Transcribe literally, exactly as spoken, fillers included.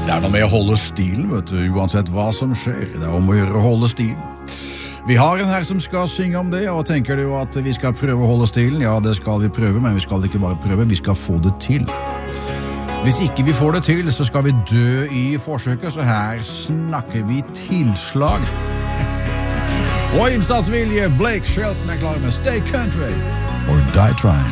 Det er noe med å holde stilen, vet du, uansett hva som skjer. Det er om å gjøre å holde stilen. Vi har en her som skal synge om det, og tenker du at vi skal prøve å holde stilen? Ja, det skal vi prøve, men vi skal ikke bare prøve, vi skal få det til. Hvis ikke vi får det til, så skal vi dø i forsøket, så her snakker vi tilslag. Og innsatsvilje, Blake Shelton er klar med Stay Country or Die Trying.